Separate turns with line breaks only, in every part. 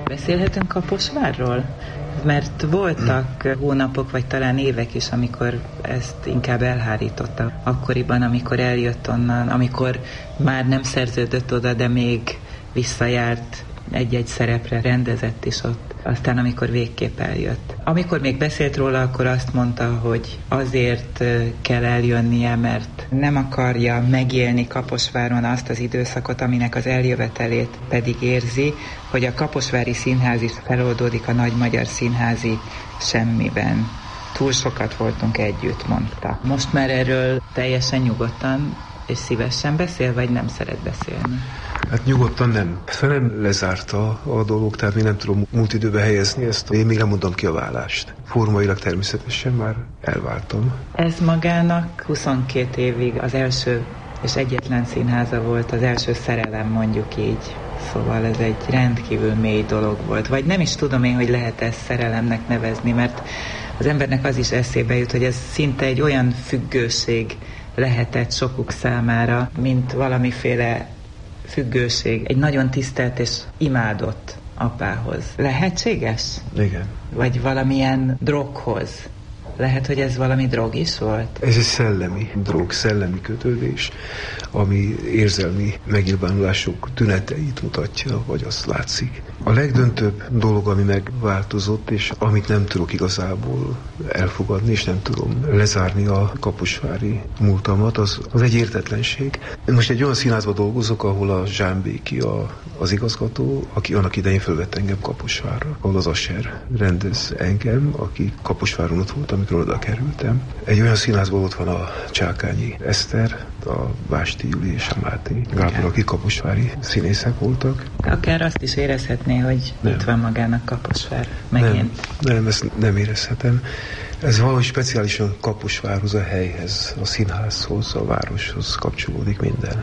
Beszélhetünk Kaposvárról? Mert voltak hónapok, vagy talán évek is, amikor ezt inkább elhárította. Akkoriban, amikor eljött onnan, amikor már nem szerződött oda, de még visszajárt egy-egy szerepre, rendezett is ott. Aztán, amikor végképp eljött. Amikor még beszélt róla, akkor azt mondta, hogy azért kell eljönnie, mert nem akarja megélni Kaposváron azt az időszakot, aminek az eljövetelét pedig érzi, hogy a Kaposvári Színház is feloldódik a nagy magyar színházi semmiben. Túl sokat voltunk együtt, mondta. Most már erről teljesen nyugodtan és szívesen beszél, vagy nem szeret beszélni?
Hát nyugodtan nem. Fel nem lezárta a dolog, tehát még nem tudom múlt időbe helyezni ezt. Én még nem mondom ki a vállást. Formailag természetesen már elváltam.
Ez magának 22 évig az első és egyetlen színháza volt, az első szerelem, mondjuk így. Szóval ez egy rendkívül mély dolog volt. Vagy nem is tudom én, hogy lehet ezt szerelemnek nevezni, mert az embernek az is eszébe jut, hogy ez szinte egy olyan függőség lehetett sokuk számára, mint valamiféle függőség egy nagyon tisztelt és imádott apához. Lehetséges?
Igen.
Vagy valamilyen droghoz? Lehet, hogy ez valami drog is volt?
Ez egy szellemi drog, szellemi kötődés, ami érzelmi megnyilvánulások tüneteit mutatja, vagy azt látszik. A legdöntőbb dolog, ami megváltozott, és amit nem tudok igazából elfogadni, és nem tudom lezárni a kaposvári múltamat, az egy értetlenség. Most egy olyan színházban dolgozok, ahol a Zsámbéki az igazgató, aki annak idején fölvett engem Kaposvárra, ahol az Ascher rendez engem, aki Kaposváron ott volt, amikor oda kerültem. Egy olyan színházban ott van a Csákányi Eszter, a Básti Júli és a Máté Gábor, akik kaposvári színészek voltak.
Akár azt is érezhetné, hogy nem. Itt van magának Kaposvár megint.
Nem, ezt nem érezhetem. Ez valahogy speciálisan Kaposvárhoz, a helyhez, a színházhoz, a városhoz kapcsolódik minden.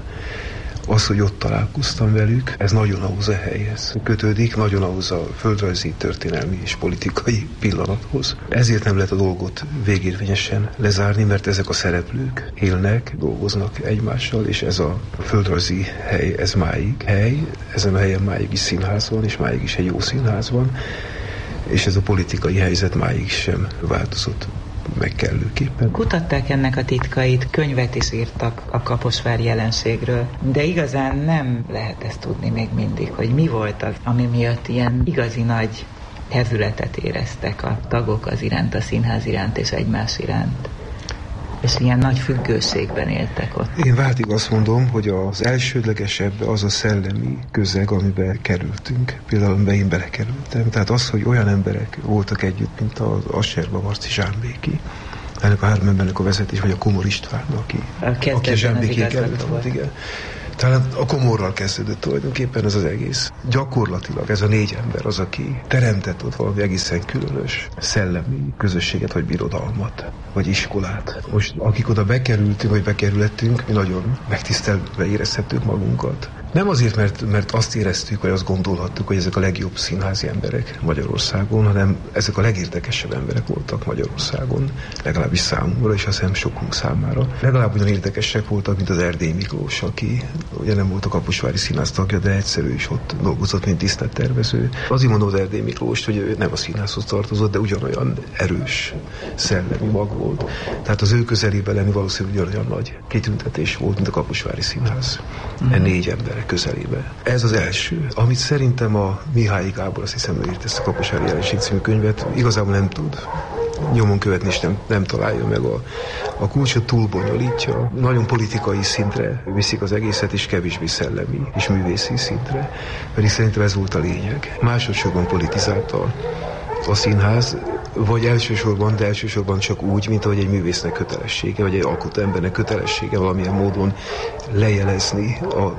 Az, hogy ott találkoztam velük, ez nagyon ahhoz a helyhez kötődik, nagyon ahhoz a földrajzi, történelmi és politikai pillanathoz. Ezért nem lehet a dolgot végérvényesen lezárni, mert ezek a szereplők élnek, dolgoznak egymással, és ez a földrajzi hely, ez máig hely, ezen a helyen máig is színház van, és máig is egy jó színház van, és ez a politikai helyzet máig sem változott meg kellőképpen.
Kutatták ennek a titkait, könyvet is írtak a kaposvári jelenségről, de igazán nem lehet ezt tudni még mindig, hogy mi volt az, ami miatt ilyen igazi nagy hevületet éreztek a tagok az iránt, a színház iránt és egymás iránt. És ilyen nagy függőségben éltek ott.
Én váltig azt mondom, hogy az elsődlegesebb az a szellemi közeg, amiben kerültünk. Például, amiben én belekerültem. Tehát az, hogy olyan emberek voltak együtt, mint az Asserba Marci Zsámbéki, ennek a három embernek a vezetés, vagy a Komor István, aki a Zsámbéki került volt. Igen. Talán a Komorral kezdődött tulajdonképpen ez az egész. Gyakorlatilag ez a 4 ember az, aki teremtett ott valami egészen különös szellemi közösséget, vagy birodalmat, vagy iskolát. Most akik oda bekerültünk, vagy bekerülettünk, mi nagyon megtisztelve érezhettük magunkat. Nem azért, mert azt éreztük, vagy azt gondolhattuk, hogy ezek a legjobb színházi emberek Magyarországon, hanem ezek a legérdekesebb emberek voltak Magyarországon, legalábbis számomra, és azt hiszem sokunk számára. Legalább ugyan érdekesek voltak, mint az Erdélyi Miklós, aki ugye nem volt a Kaposvári Színház tagja, de egyszerű is ott dolgozott, mint díszlettervező. Azért mondom az Erdélyi Miklóst, hogy ő nem a színházhoz tartozott, de ugyanolyan erős szellemi mag volt. Tehát az ő közelében lenni valószínűleg ugyanolyan nagy kitüntetés volt, mint a Kaposvári Színház. 4 ember közelébe. Ez az első. Amit szerintem a Mihály Gábor, azt hiszem, ő írt ezt a Kaposvári Jelenség című könyvet, igazából nem tud nyomon követni, és nem találja meg a kulcsot, túl bonyolítja. Nagyon politikai szintre viszik az egészet, és kevésbé szellemi és művészi szintre. Pedig szerintem ez volt a lényeg. Másodszorban politizálta a színház, vagy elsősorban csak úgy, mint ahogy egy művésznek kötelessége, vagy egy alkotó embernek kötelessége valamilyen módon lejelezni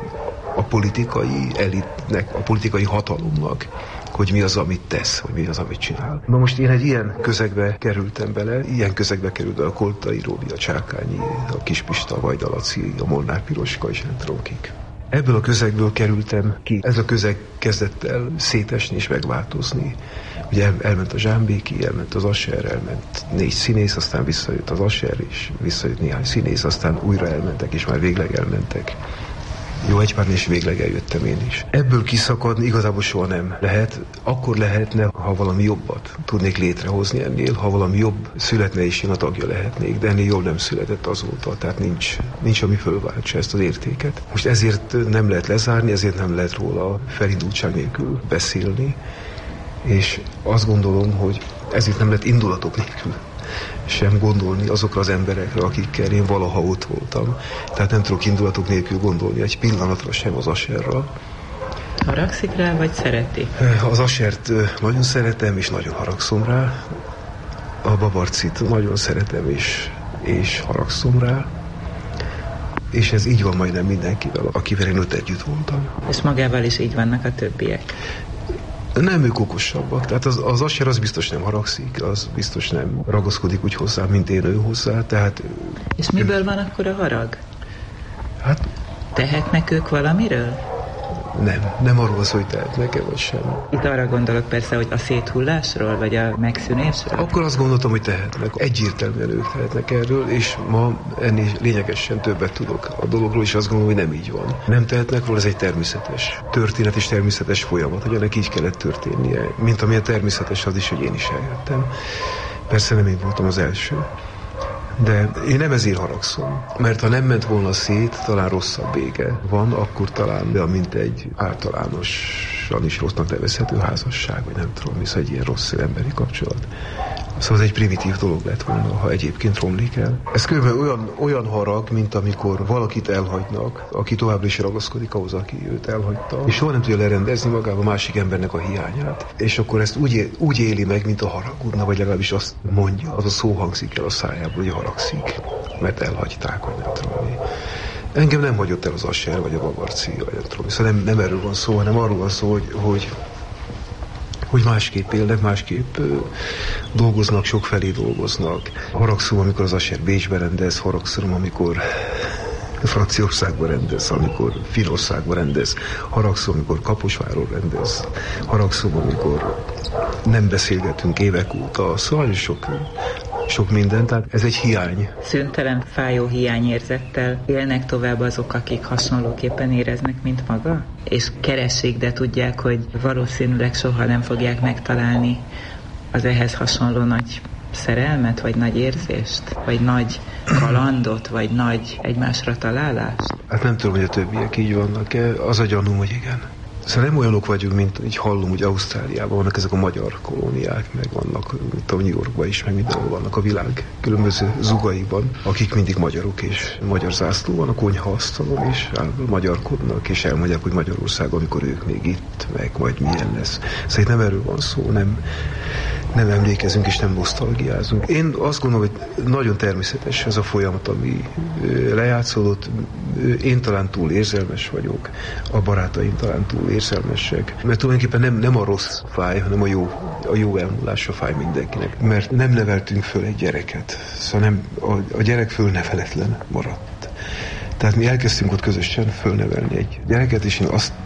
a politikai elitnek, a politikai hatalomnak, hogy mi az, amit tesz, hogy mi az, amit csinál. Na most én egy ilyen közegbe kerültem bele, ilyen közegbe került a Koltai Róbi, a Csákányi, a Kispista, a Vajda Laci, a Molnár Piroska, és nem tudom kik. Ebből a közegből kerültem ki. Ez a közeg kezdett el szétesni és megváltozni. Ugye elment a Zsámbéki, elment az Ascher, elment 4 színész, aztán visszajött az Ascher, és visszajött néhány színész, aztán újra elmentek, és már végleg elmentek Jó, egy pár és végleg eljöttem én is. Ebből kiszakadni igazából soha nem lehet. Akkor lehetne, ha valami jobbat tudnék létrehozni ennél, ha valami jobb születne és én a tagja lehetnék, de ennél jobb nem született azóta, tehát nincs ami fölváltsa ezt az értéket. Most ezért nem lehet lezárni, ezért nem lehet róla felindultság nélkül beszélni, és azt gondolom, hogy ezért nem lehet indulatok nélkül sem gondolni azokra az emberekre, akikkel én valaha ott voltam. Tehát nem tudok indulatok nélkül gondolni egy pillanatra sem az Asherra.
Haragszik rá, vagy szereti?
Az Ashert nagyon szeretem, és nagyon haragszom rá. A Babarcit nagyon szeretem, és haragszom rá. És ez így van majdnem mindenkivel, akivel én ott együtt voltam.
És magával is így vannak a többiek?
Nem, ők okosabbak. Tehát az Asher az biztos nem haragszik, az biztos nem ragaszkodik úgy hozzá, mint én ő hozzá. Tehát,
és miből van akkor a harag?
Hát...
Tehetnek ők valamiről?
Nem arról az, hogy tehetnek-e, vagy sem.
Itt arra gondolok persze, hogy a széthullásról, vagy a megszűnésről?
Akkor azt gondoltam, hogy tehetnek. Egyértelműen ők tehetnek erről, és ma ennél lényegesen többet tudok a dologról, és azt gondolom, hogy nem így van. Nem tehetnek róla, ez egy természetes történet és természetes folyamat, hogy ennek így kellett történnie. Mint amilyen természetes az is, hogy én is eljöttem. Persze nem én voltam az első. De én nem ezért haragszom, mert ha nem ment volna szét, talán rosszabb vége van, akkor talán, de mint egy általánosan is rossznak nevezhető házasság, vagy nem tudom, hisz egy ilyen rossz emberi kapcsolat. Szóval ez egy primitív dolog lett volna, ha egyébként romlik el. Ez körülbelül olyan harag, mint amikor valakit elhagynak, aki továbbra is ragaszkodik ahhoz, aki őt elhagyta, és soha nem tudja lerendezni magába a másik embernek a hiányát. És akkor ezt úgy éli meg, mint a haragudna, vagy legalábbis azt mondja, az a szó hangzik el a szájából, hogy haragszik, mert elhagyták, vagy nem tudom mi. Engem nem hagyott el az Asher, vagy a Babarci, vagy nem tudom. Szóval nem erről van szó, hanem arról van szó, hogy másképp élnek, másképp dolgoznak, sokfelé dolgoznak. Haragszom, amikor az Asher Bécsbe rendez, haragszom, amikor Franciaországban rendez, amikor Finnországban rendez, haragszom, amikor Kaposváron rendez, haragszom, amikor nem beszélgetünk évek óta, szóval sok minden, tehát ez egy hiány.
Szüntelen, fájó hiányérzettel élnek tovább azok, akik hasonlóképpen éreznek, mint maga? És keresik, de tudják, hogy valószínűleg soha nem fogják megtalálni az ehhez hasonló nagy szerelmet, vagy nagy érzést, vagy nagy kalandot, vagy nagy egymásra találást?
Hát nem tudom, hogy a többiek így vannak-e, az a gyanúm, hogy igen. Szóval nem olyanok vagyunk, mint így hallom, hogy Ausztráliában vannak ezek a magyar kolóniák, meg vannak, mint a New Yorkban is, meg mindenhol vannak a világ különböző zugaiban, akik mindig magyarok és magyar zászló van a konyhaasztalon, és magyarkodnak, és elmondják, hogy Magyarország, amikor ők még itt, meg majd milyen lesz. Szóval itt nem erről van szó, nem emlékezünk és nem nosztalgiázunk. Én azt gondolom, hogy nagyon természetes ez a folyamat, ami lejátszódott. Én talán túl érzelmes vagyok, a barátaim talán túl érzelmesek. Mert tulajdonképpen nem a rossz fáj, hanem a jó elmúlása fáj mindenkinek. Mert nem neveltünk föl egy gyereket. Szóval a gyerek fölneveletlen maradt. Tehát mi elkezdtünk ott közösen fölnevelni egy gyereket, és én azt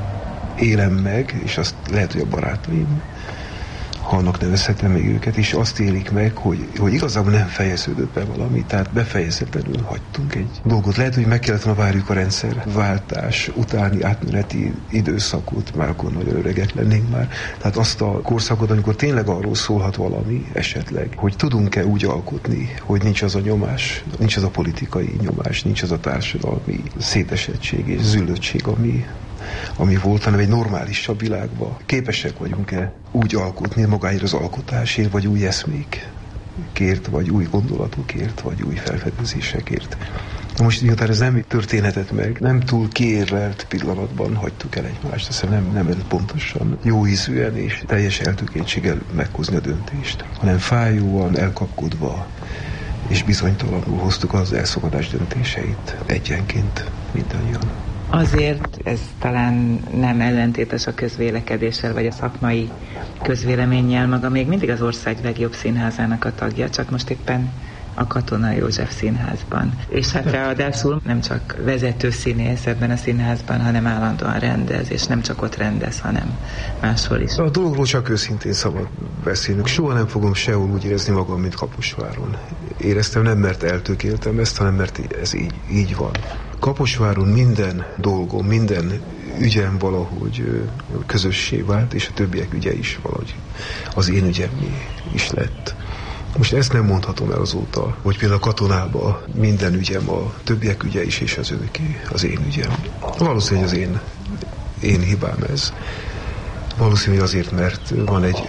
élem meg, és azt lehet, hogy a barátaim, ha annak nevezhetem még őket, és azt élik meg, hogy igazából nem fejeződött be valami, tehát befejezetlenül hagytunk egy dolgot. Lehet, hogy meg kellett volna várjuk a rendszerváltás utáni átmeneti időszakot, már akkor nagyon öregek lennénk már. Tehát azt a korszakot, amikor tényleg arról szólhat valami esetleg, hogy tudunk-e úgy alkotni, hogy nincs az a nyomás, nincs az a politikai nyomás, nincs az a társadalmi szétesettség és züllöttség, ami volt, hanem egy normálisabb világban. Képesek vagyunk-e úgy alkotni magáért az alkotásért, vagy új eszmékért, vagy új gondolatokért, vagy új felfedezésekért. Na most miután ez nem történhetett meg, nem túl kiérlelt pillanatban hagytuk el egymást, hiszen nem pontosan jó ízűen és teljes eltökéltséggel meghozni a döntést, hanem fájóan, elkapkodva és bizonytalanul hoztuk az elszakadás döntéseit egyenként mindannyian.
Azért ez talán nem ellentétes a közvélekedéssel, vagy a szakmai közvéleménnyel, maga még mindig az ország legjobb színházának a tagja, csak most éppen a Katona József Színházban. És hát ráadásul nem csak vezető színész ebben a színházban, hanem állandóan rendez, és nem csak ott rendez, hanem máshol is.
A dologról csak őszintén szabad beszélnünk. Soha nem fogom sehol úgy érezni magam, mint Kaposváron. Éreztem nem, mert eltökéltem ezt, hanem mert ez így van. Kaposváron minden dolgom, minden ügyem valahogy közössé vált, és a többiek ügye is valahogy az én ügyemé is lett. Most ezt nem mondhatom el azóta, hogy például a katonában minden ügyem a többiek ügye is, és az őké, az én ügyem. Valószínűleg az én hibám ez. Valószínűleg azért, mert van egy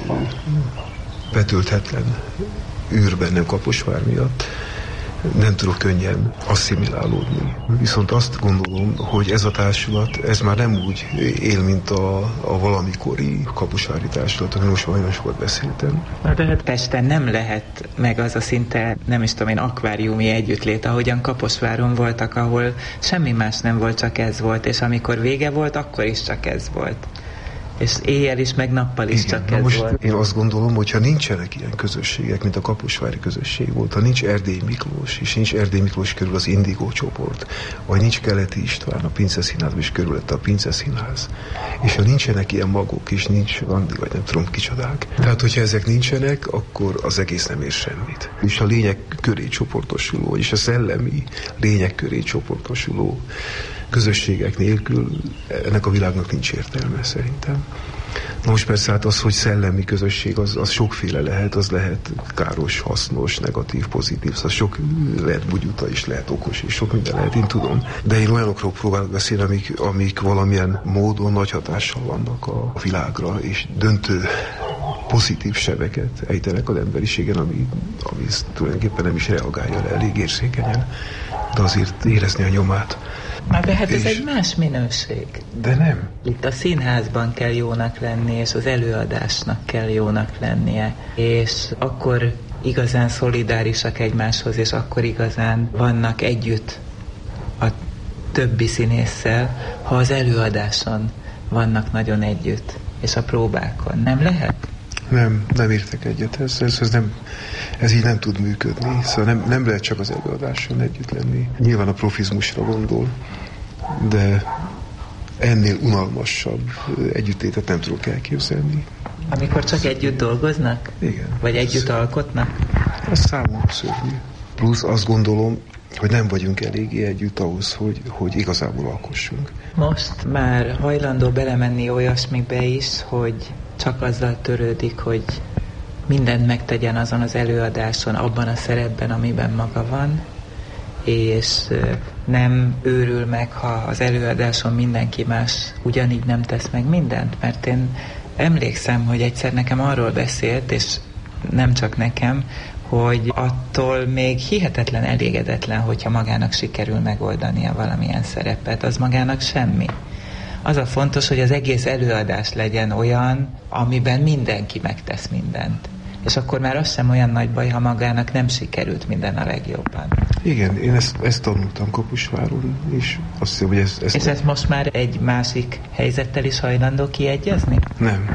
betölthetetlen űr bennem Kaposvár miatt. Nem tudok könnyen asszimilálódni. Viszont azt gondolom, hogy ez a társulat, ez már nem úgy él, mint a valamikori kaposvári társulat, amiről most nagyon sokat beszéltem.
De hát Pesten nem lehet meg az a szinte, nem is tudom én, akváriumi együttlét, ahogyan Kaposváron voltak, ahol semmi más nem volt, csak ez volt, és amikor vége volt, akkor is csak ez volt. És éjjel is, meg nappal is. Igen, csak ez most volt.
Én azt gondolom, hogy ha nincsenek ilyen közösségek, mint a kaposvári közösség volt, ha nincs Erdély Miklós, és nincs Erdély Miklós körül az Indigo csoport, vagy nincs Keleti István a Pince Színházban, és körülötte a Pince Színház, és ha nincsenek ilyen magok, és nincs Andi, vagy nem tudom kicsodák. Tehát, hogyha ezek nincsenek, akkor az egész nem ér semmit. És a lények köré csoportosuló, vagyis a szellemi lények köré csoportosuló közösségek nélkül ennek a világnak nincs értelme szerintem. Na most persze hát az, hogy szellemi közösség, az sokféle lehet, az lehet káros, hasznos, negatív, pozitív, az sok lehet bugyuta is, lehet okos is, sok minden lehet, én tudom. De én olyanokról próbálok beszélni, amik valamilyen módon nagy hatással vannak a világra, és döntő pozitív sebeket ejtenek az emberiségen, ami tulajdonképpen nem is reagálja le elég érzékenyen, de azért érezni a nyomát.
De hát ez egy más minőség.
De nem.
Itt a színházban kell jónak lenni, és az előadásnak kell jónak lennie, és akkor igazán szolidárisak egymáshoz, és akkor igazán vannak együtt a többi színésszel, ha az előadáson vannak nagyon együtt, és a próbákon. Nem lehet?
Nem értek egyet. Ez így nem tud működni. Szóval nem lehet csak az előadáson együtt lenni. Nyilván a profizmusra gondol, de ennél unalmasabb együttlétet nem tudok elképzelni.
Amikor csak együtt dolgoznak?
Igen.
Vagy együtt alkotnak?
Ez számomra szörnyű. Plusz azt gondolom, hogy nem vagyunk eléggé együtt ahhoz, hogy igazából alkossunk.
Most már hajlandó belemenni olyasmibe is, hogy csak azzal törődik, hogy mindent megtegyen azon az előadáson, abban a szerepben, amiben maga van, és nem őrül meg, ha az előadáson mindenki más ugyanígy nem tesz meg mindent, mert én emlékszem, hogy egyszer nekem arról beszélt, és nem csak nekem, hogy attól még hihetetlen elégedetlen, hogyha magának sikerül megoldania valamilyen szerepet, az magának semmi. Az a fontos, hogy az egész előadás legyen olyan, amiben mindenki megtesz mindent. És akkor már az sem olyan nagy baj, ha magának nem sikerült minden a legjobban.
Igen, én ezt tanultam Kaposváron, és azt hiszem, hogy ez...
És ez most már egy másik helyzettel is hajlandó kiegyezni?
Nem.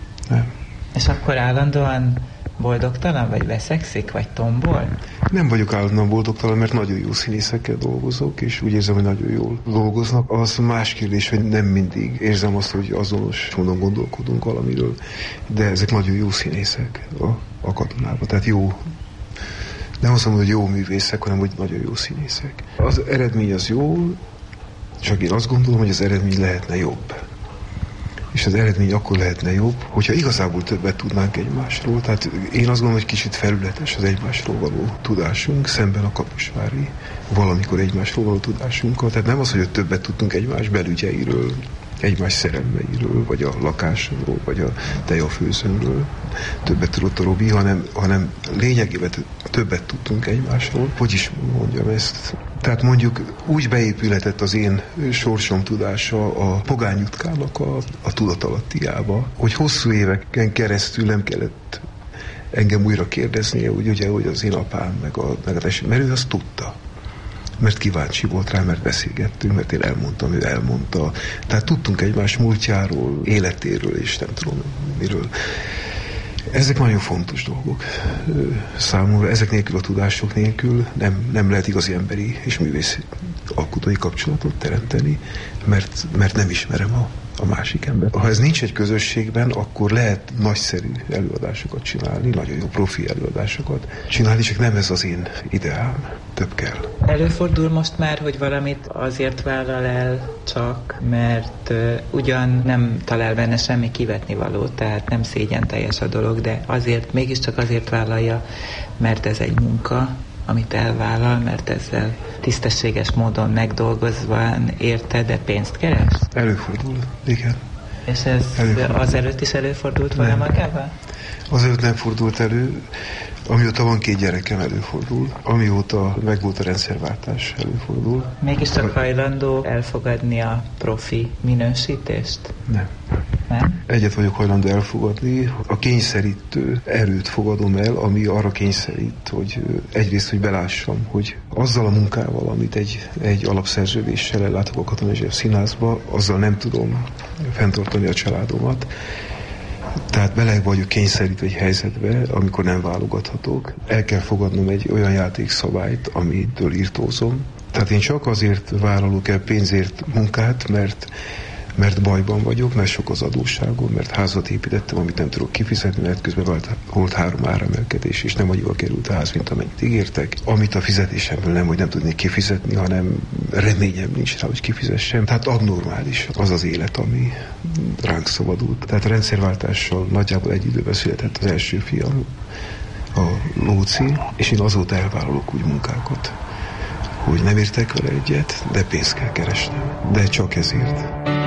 És akkor állandóan boldogtalan, vagy veszekszik, vagy tombol?
Nem vagyok állandóan boldogtalan, mert nagyon jó színészekkel dolgozok, és úgy érzem, hogy nagyon jól dolgoznak. Az más kérdés, hogy nem mindig érzem azt, hogy azonos módon gondolkodunk valamiről, de ezek nagyon jó színészek a katonában. Tehát jó, nem azt mondom, hogy jó művészek, hanem hogy nagyon jó színészek. Az eredmény az jó, csak én azt gondolom, hogy az eredmény lehetne jobb. És az eredmény akkor lehetne jobb, hogyha igazából többet tudnánk egymásról. Tehát én azt gondolom, hogy kicsit felületes az egymásról való tudásunk, szemben a kaposvári valamikor egymásról való tudásunkkal. Tehát nem az, hogy többet tudtunk egymás belügyeiről, egymás szerelmeiről, vagy a lakásról, vagy a tejafőzőnről. Többet tudott a Robi, hanem lényegében többet tudtunk egymásról. Hogy is mondjam ezt? Tehát mondjuk úgy beépülhetett az én sorsom tudása a Pogány Jutkának a tudatalattiába, hogy hosszú éveken keresztül nem kellett engem újra kérdeznie, ugye, hogy az én apám, meg a mert ő azt tudta. Mert kíváncsi volt rá, mert beszélgettünk, mert én elmondtam, ő elmondta. Tehát tudtunk egymás múltjáról, életéről, és nem tudom miről. Ezek nagyon fontos dolgok számomra. Ezek nélkül, a tudások nélkül nem lehet igazi emberi és művész alkotói kapcsolatot teremteni, mert nem ismerem a másik ember. Ha ez nincs egy közösségben, akkor lehet nagyszerű előadásokat csinálni, nagyon jó profi előadásokat csinálni, csak nem ez az én ideám. Több kell.
Előfordul most már, hogy valamit azért vállal el csak, mert ugyan nem talál benne semmi kivetnivalót, tehát nem szégyen teljes a dolog, de azért, mégiscsak azért vállalja, mert ez egy munka, amit elvállal, mert ezzel tisztességes módon megdolgozván érte, de pénzt keres?
Előfordul, igen.
És ez azelőtt is előfordult volna magával?
Azelőtt nem fordult elő, amióta van 2 gyerekem előfordul, amióta megvolt a rendszerváltás előfordul.
Mégiscsak hajlandó elfogadni a profi minősítést?
Nem.
Nem?
Egyet vagyok hajlandó elfogadni, a kényszerítő erőt fogadom el, ami arra kényszerít, hogy egyrészt, hogy belássam, hogy azzal a munkával, amit egy alapszerződéssel ellátok a Katonai József Színházba, azzal nem tudom fenntartani a családomat. Tehát bele vagyok kényszerítve egy helyzetbe, amikor nem válogathatok. El kell fogadnom egy olyan játékszabályt, amitől irtózom. Tehát én csak azért vállalok el pénzért munkát, mert bajban vagyok, mert sok az adósságom, mert házat építettem, amit nem tudok kifizetni, mert közben volt 3 áremelkedés, és nem annyival került a ház, mint amennyit ígértek. Amit a fizetésemből nem tudnék kifizetni, hanem reményem nincs rá, hogy kifizessem. Tehát abnormális az az élet, ami ránk szabadult. Tehát a rendszerváltással nagyjából egy időben született az első fiam, a Lóci, és én azóta elvállalok úgy munkákat, hogy nem értek vele egyet, de pénzt kell keresnem. De csak ezért.